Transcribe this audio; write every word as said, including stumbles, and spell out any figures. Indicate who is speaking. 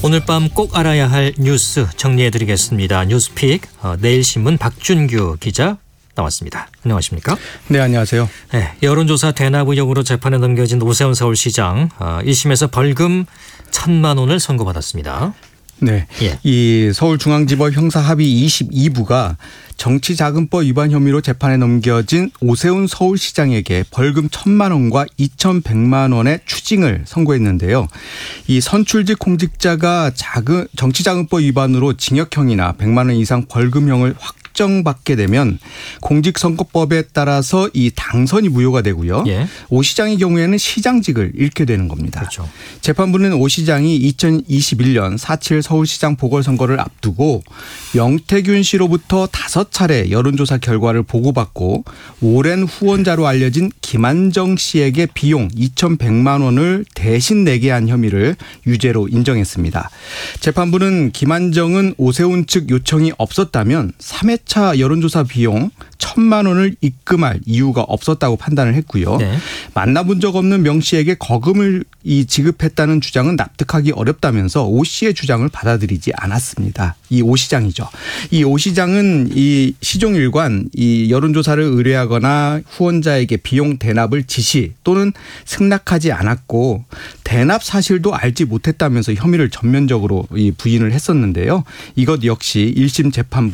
Speaker 1: 오늘 밤 꼭 알아야 할 뉴스 정리해드리겠습니다. 뉴스픽 어, 내일신문 박준규 기자 나왔습니다. 안녕하십니까?
Speaker 2: 네, 안녕하세요.
Speaker 1: 네, 여론조사 대납 의혹으로 재판에 넘겨진 오세훈 서울시장 어, 일 심에서 벌금 천만 원을 선고받았습니다.
Speaker 2: 네,
Speaker 1: 예.
Speaker 2: 이 서울중앙지법 형사합의 이십이 부가 정치자금법 위반 혐의로 재판에 넘겨진 오세훈 서울시장에게 벌금 천만 원과 이천백만 원의 추징을 선고했는데요. 이 선출직 공직자가 자금, 정치자금법 위반으로 징역형이나 백만 원 이상 벌금형을 확정받게 되면 공직선거법에 따라서 이 당선이 무효가 되고요.
Speaker 1: 예.
Speaker 2: 오 시장의 경우에는 시장직을 잃게 되는 겁니다.
Speaker 1: 그렇죠.
Speaker 2: 재판부는 오 시장이 이천이십일 년 사 칠 서울시장 보궐선거를 앞두고 명태균 씨로부터 다섯 차례 여론조사 결과를 보고받고 오랜 후원자로 알려진 김한정 씨에게 비용 이천백만 원을 대신 내게 한 혐의를 유죄로 인정했습니다. 재판부는 김한정은 오세훈 측 요청이 없었다면 삼 회차 여론조사 비용 천만 원을 입금할 이유가 없었다고 판단을 했고요.
Speaker 1: 네.
Speaker 2: 만나본 적 없는 명 씨에게 거금을 이 지급했다는 주장은 납득하기 어렵다면서 오 씨의 주장을 받아들이지 않았습니다. 이 오 시장이죠. 이 오 시장은 이 시종일관 이 여론조사를 의뢰하거나 후원자에게 비용 대납을 지시 또는 승낙하지 않았고 대납 사실도 알지 못했다면서 혐의를 전면적으로 이 부인을 했었는데요. 이것 역시 일 심 재판부